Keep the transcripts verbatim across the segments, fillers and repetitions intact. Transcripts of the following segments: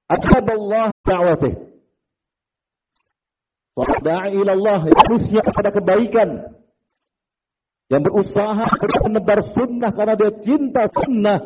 Ajaballah da'watih. Seorang da'i ilallah, manusia kepada kebaikan, yang berusaha untuk menebar sunnah karena dia cinta sunnah,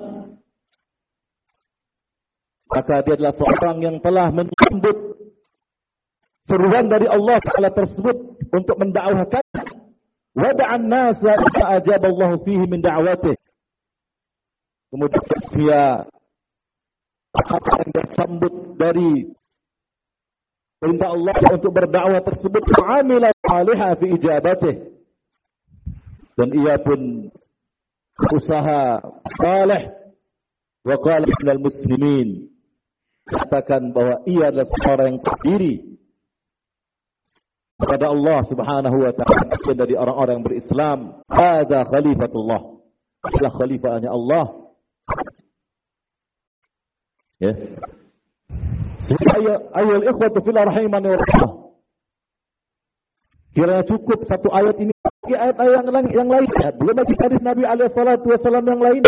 maka dia adalah seorang yang telah menyambut seruan dari Allah Ta'ala tersebut untuk mendakwahkan. Wada'an nasa ajaballahu fihi min da'watih. Kemudian dia apa yang dia sambut dari perintah Allah untuk berdakwah tersebut, amila salihah fi ijabatih, dan ia pun berusaha saleh, wa qala minal muslimin, katakan bahwa ia adalah seorang yang terdiri kepada Allah Subhanahu wa ta'ala dari orang-orang yang berislam. Hadza khalifatullah, adalah khalifahnya Allah. Ya. Ayo, ayo ikhwatu fillah rahimani wa rahmah. Kiranya cukup satu ayat ini, ayat-ayat yang lain, yang lainnya. Belum lagi hadis Nabi alaihi salatu wasallam yang lain.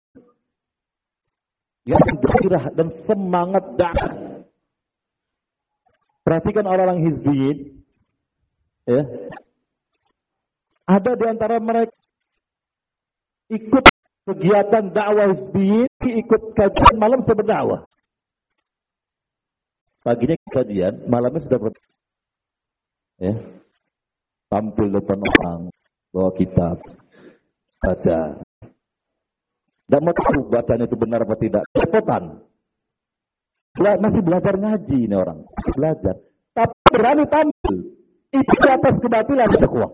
Yang gairah dan semangat dakwah. Perhatikan orang-orang hizbiyin. Ya. Ada di antara mereka ikut kegiatan dakwah hizbiyin, ikut kajian malam sudah berdakwah. Paginya kajian, malamnya sudah ber... ya. Tampil depan orang, bawa kitab, baca. Tidak mau tahu bacanya itu benar apa tidak. Kepotan. Masih belajar ngaji ini orang, masih belajar. Tapi berani tampil. Itu di atas kebatilan dakwah.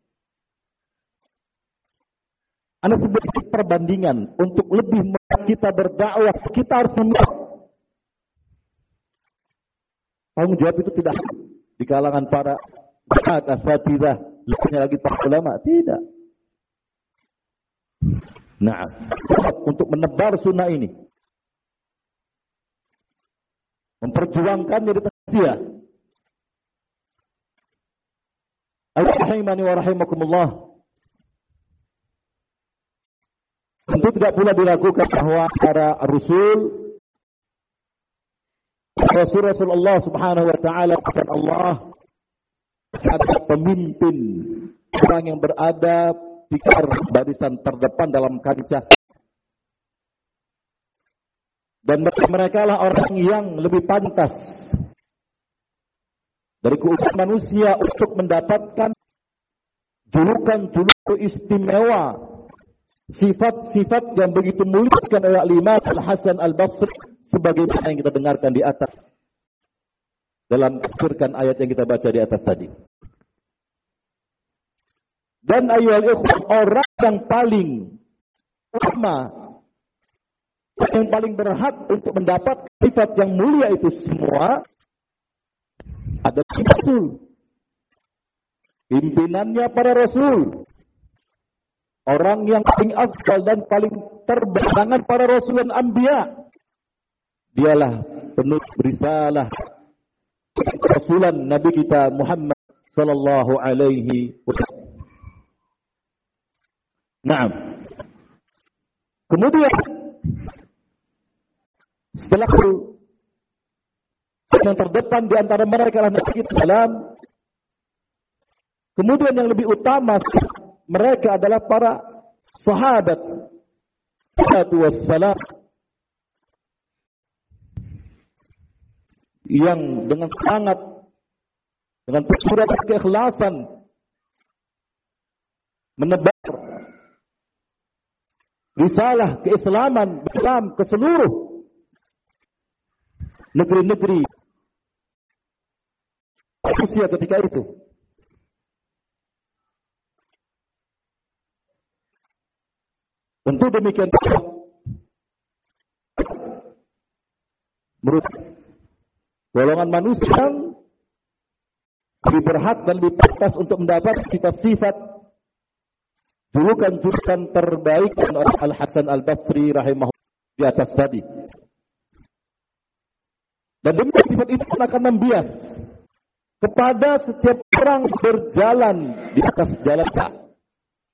Anda sebagai perbandingan untuk lebih kita berdakwah, kita harus memilih. Tanggung jawab itu tidak di kalangan para asatidzah, lebihnya lagi para ulama, tidak. Nah, untuk menebar sunnah ini, memperjuangkannya di manusia. Al-rahimani wa rahimakumullah. Tentu tidak pula diragukan bahwa para rasul Rasul Rasulullah Subhanahu wa taala dan Allah adalah pemimpin, orang yang berada di barisan terdepan dalam kancah. Dan mereka lah orang yang lebih pantas dari keutuhan manusia untuk mendapatkan julukan-julukan istimewa, sifat-sifat yang begitu mulia oleh Imam Al-Hasan Al-Basri, sebagaimana yang kita dengarkan di atas dalam tafsirkan ayat yang kita baca di atas tadi. Dan ayyuhal ikhwan, orang yang paling utama, yang paling berhak untuk mendapat sifat yang mulia itu semua adalah Rasul. Pimpinannya para Rasul. Orang yang paling afdal dan paling terbaik para Rasul dan Anbiya. Dialah penulis risalah Rasulan Nabi kita Muhammad sallallahu alaihi wasallam. Naam. Kemudian setelah itu yang terdepan di antara mereka adalah Nabi kita salam. Kemudian yang lebih utama mereka adalah para sahabat sallallahu wassalam, yang dengan sangat, dengan surat keikhlasan menebar risalah keislaman Islam ke seluruh negeri-negeri Rusia ketika itu. Tentu demikian menurut golongan manusia yang lebih berhak dan lebih pantas untuk mendapat sifat-sifat julukan-julukan terbaik oleh Al-Hasan Al-Basri rahimahullah di atas tadi. Dan demikian sifat itu akan membias kepada setiap orang berjalan di atas jalan